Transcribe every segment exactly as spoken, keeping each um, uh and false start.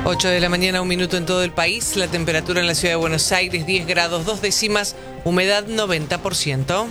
ocho de la mañana, un minuto en todo el país. La temperatura en la ciudad de Buenos Aires, diez grados, dos décimas, humedad noventa por ciento.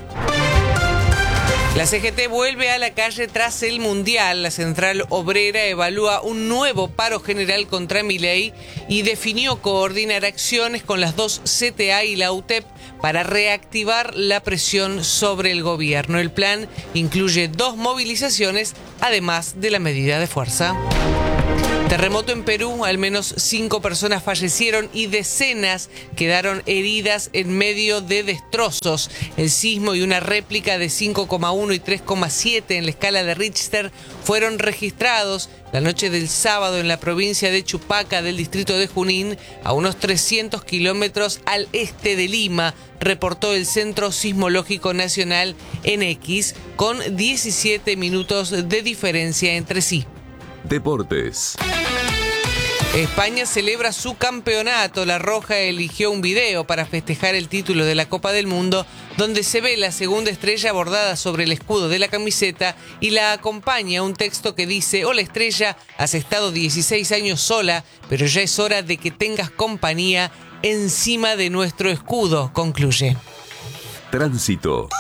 La C G T vuelve a la calle tras el Mundial. La Central Obrera evalúa un nuevo paro general contra Milei y definió coordinar acciones con las dos C T A y la U T E P para reactivar la presión sobre el gobierno. El plan incluye dos movilizaciones, además de la medida de fuerza. Terremoto en Perú, al menos cinco personas fallecieron y decenas quedaron heridas en medio de destrozos. El sismo y una réplica de cinco coma uno y tres coma siete en la escala de Richter fueron registrados la noche del sábado en la provincia de Chupaca del distrito de Junín, a unos trescientos kilómetros al este de Lima, reportó el Centro Sismológico Nacional en X, con diecisiete minutos de diferencia entre sí. Deportes. España celebra su campeonato. La Roja eligió un video para festejar el título de la Copa del Mundo, donde se ve la segunda estrella bordada sobre el escudo de la camiseta y la acompaña un texto que dice: hola estrella, has estado dieciséis años sola, pero ya es hora de que tengas compañía encima de nuestro escudo, concluye. Tránsito.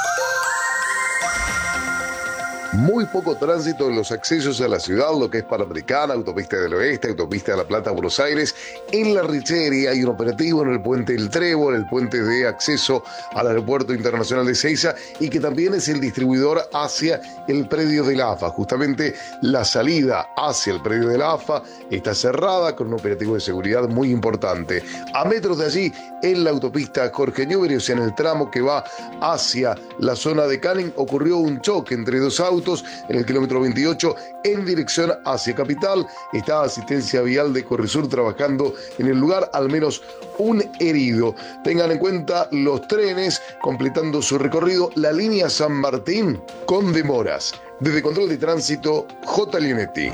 Muy poco tránsito en los accesos a la ciudad, lo que es Panamericana, Autopista del Oeste, Autopista de La Plata, Buenos Aires. En La Richeri hay un operativo en el puente del Trébol, el puente de acceso al Aeropuerto Internacional de Ezeiza, y que también es el distribuidor hacia el predio de la A F A. Justamente la salida hacia el predio de la A F A está cerrada con un operativo de seguridad muy importante. A metros de allí, en la autopista Jorge Newbery, o sea, en el tramo que va hacia la zona de Canning, ocurrió un choque entre dos autos en el kilómetro veintiocho en dirección hacia Capital. Está asistencia vial de Corresur trabajando en el lugar, al menos un herido. Tengan en cuenta los trenes completando su recorrido, la línea San Martín con demoras. Desde Control de Tránsito, J. Leonetti.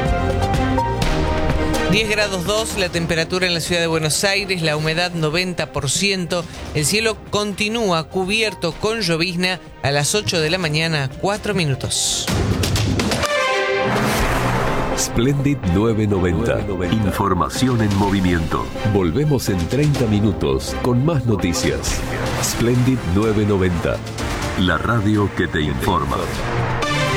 diez grados dos, la temperatura en la ciudad de Buenos Aires, la humedad noventa por ciento. El cielo continúa cubierto con llovizna a las ocho de la mañana, cuatro minutos. Splendid novecientos noventa. Información en movimiento. Volvemos en treinta minutos con más noticias. Splendid novecientos noventa. La radio que te informa.